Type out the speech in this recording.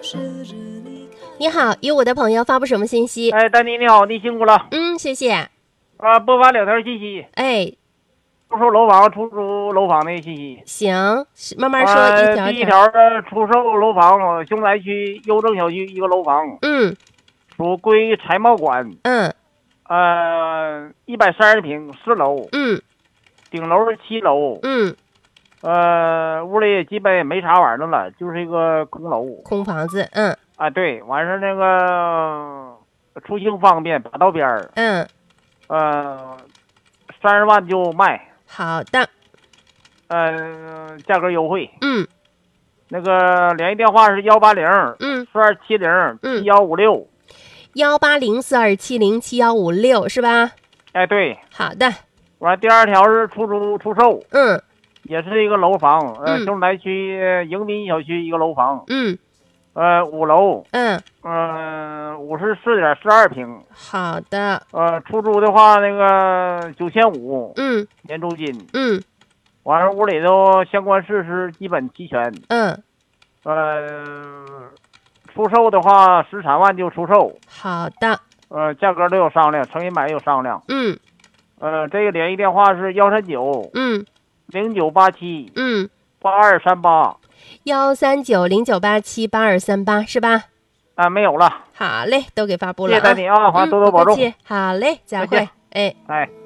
你好，有我的朋友发布什么信息？ 哎，丹妮你好，你辛苦了。 谢谢。 播发两条信息。 哎， 出售楼房、出租楼房的信息。 行，慢慢说，一条第一条出售楼房，雄才区邮政小区一个楼房，属归财贸馆。130平，4楼。顶楼是7楼。屋里基本也没啥玩意儿了，就是一个空楼， 空房子。 对，完事那个出行方便，八道边儿。30万就卖。 好的。 价格优惠。那个联系电话是18042707156。 18042707156是吧？ 哎，对。 好的。 完，第二条是出租出售。也是一个楼房，中南区迎宾小区一个楼房。5楼。54.42平。 好的。 出租的话，那个9500。年租金。完了，屋里头相关设施基本齐全。出售的话13万就出售。 好的。 价格都有商量，诚心买有商量。这个联系电话是1390987。8238。 13909878238是吧？ 没有了。 好嘞，都给发布了。 谢谢你啊，多多保重。 好嘞，再会。哎。